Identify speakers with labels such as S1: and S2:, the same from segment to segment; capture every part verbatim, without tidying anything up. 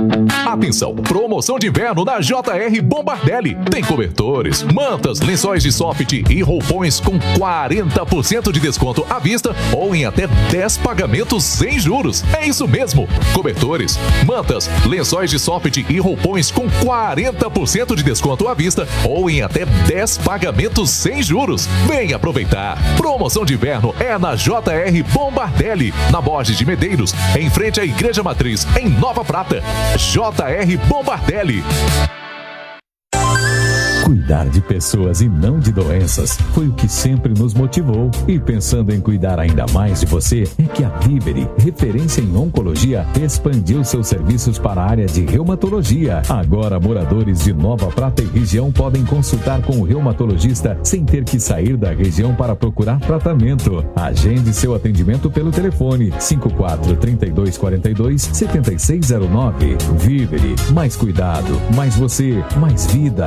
S1: Atenção, promoção de inverno na J R Bombardelli. Tem cobertores, mantas, lençóis de soft e roupões com quarenta por cento de desconto à vista ou em até dez pagamentos sem juros. É isso mesmo, cobertores, mantas, lençóis de soft e roupões com quarenta por cento de desconto à vista ou em até dez pagamentos sem juros. Vem aproveitar. Promoção de inverno é na J R Bombardelli, na Borges de Medeiros, em frente à Igreja Matriz, em Nova Prata. J R Bombardelli.
S2: Cuidar de pessoas e não de doenças foi o que sempre nos motivou. E pensando em cuidar ainda mais de você, é que a Vivere, referência em oncologia, expandiu seus serviços para a área de reumatologia. Agora, moradores de Nova Prata e região podem consultar com o reumatologista sem ter que sair da região para procurar tratamento. Agende seu atendimento pelo telefone cinco quatro, três dois quatro dois, sete seis zero nove. Vivere, mais cuidado, mais você, mais vida.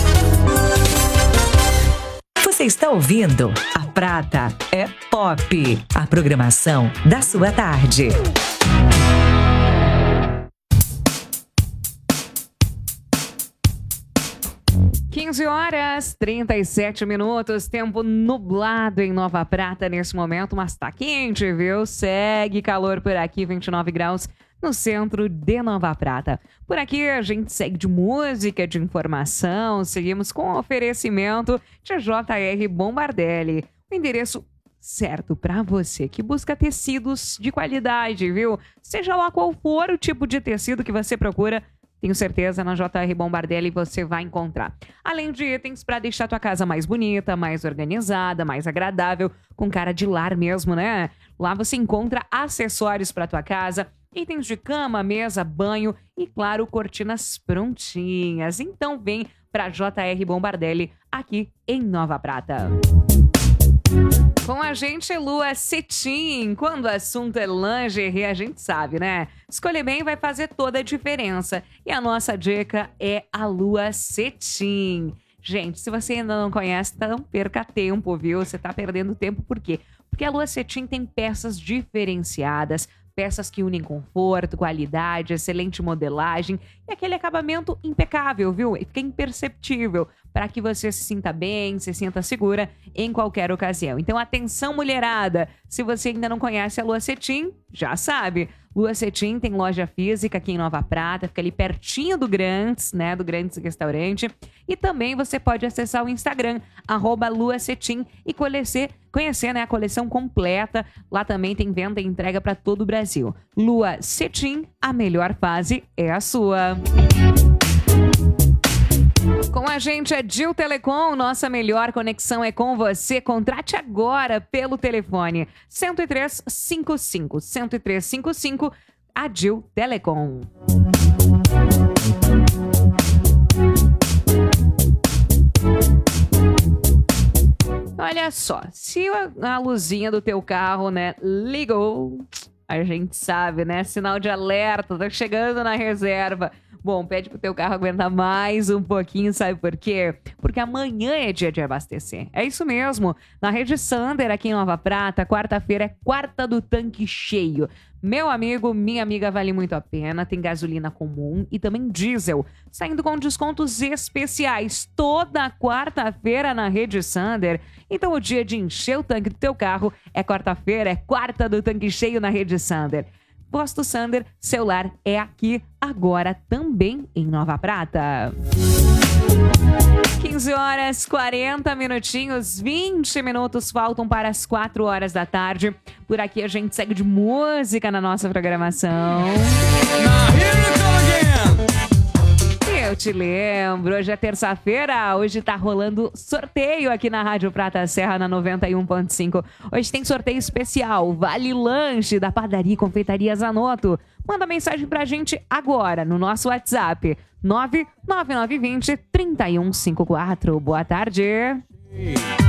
S3: Você está ouvindo A Prata é Pop, a programação da sua tarde.
S4: quinze horas, trinta e sete minutos, tempo nublado em Nova Prata nesse momento, mas tá quente, viu? Segue calor por aqui, vinte e nove graus no centro de Nova Prata. Por aqui a gente segue de música, de informação, seguimos com oferecimento de J R Bombardelli. O endereço certo para você que busca tecidos de qualidade, viu? Seja lá qual for o tipo de tecido que você procura, tenho certeza, na J R Bombardelli você vai encontrar. Além de itens para deixar tua casa mais bonita, mais organizada, mais agradável, com cara de lar mesmo, né? Lá você encontra acessórios para tua casa, itens de cama, mesa, banho e, claro, cortinas prontinhas. Então vem para J R Bombardelli aqui em Nova Prata. Com a gente, Lua Cetim. Quando o assunto é lingerie, a gente sabe, né? Escolher bem vai fazer toda a diferença. E a nossa dica é a Lua Cetim. Gente, se você ainda não conhece, não perca tempo, viu? Você tá perdendo tempo por quê? Porque a Lua Cetim tem peças diferenciadas, peças que unem conforto, qualidade, excelente modelagem e aquele acabamento impecável, viu? E fica imperceptível para que você se sinta bem, se sinta segura em qualquer ocasião. Então, atenção, mulherada! Se você ainda não conhece a Lua Cetim, já sabe. Lua Cetim tem loja física aqui em Nova Prata, fica ali pertinho do Grandes, né? Do Grandes Restaurante. E também você pode acessar o Instagram, arroba Lua Cetim, e conhecer, conhecer né, a coleção completa. Lá também tem venda e entrega para todo o Brasil. Lua Cetim, a melhor fase é a sua. Com a gente é Dil Telecom, nossa melhor conexão é com você. Contrate agora pelo telefone cento e três cinquenta e cinco, cento e três cinquenta e cinco, a Dil Telecom. Olha só, se a luzinha do teu carro, né, ligou, a gente sabe, né, sinal de alerta, tá chegando na reserva. Bom, pede pro teu carro aguentar mais um pouquinho, sabe por quê? Porque amanhã é dia de abastecer. É isso mesmo. Na Rede Sander, aqui em Nova Prata, quarta-feira é quarta do tanque cheio. Meu amigo, minha amiga, vale muito a pena. Tem gasolina comum e também diesel, saindo com descontos especiais toda quarta-feira na Rede Sander. Então o dia de encher o tanque do teu carro é quarta-feira, é quarta do tanque cheio na Rede Sander. Posto Sander, celular é aqui, agora também em Nova Prata. quinze horas, quarenta minutinhos, vinte minutos faltam para as quatro horas da tarde. Por aqui a gente segue de música na nossa programação. Eu te lembro, hoje é terça-feira, hoje tá rolando sorteio aqui na Rádio Prata Serra, na noventa e um ponto cinco. Hoje tem sorteio especial, vale lanche da padaria e confeitaria Zanotto. Manda mensagem pra gente agora no nosso WhatsApp, nove nove nove dois zero, três um cinco quatro. Boa tarde.